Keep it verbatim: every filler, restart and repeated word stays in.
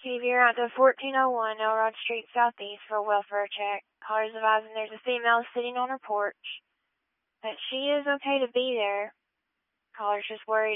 Katie, you're out to fourteen oh one Elrod Street Southeast for a welfare check. Caller's advising there's a female sitting on her porch, that she is okay to be there. Caller's just worried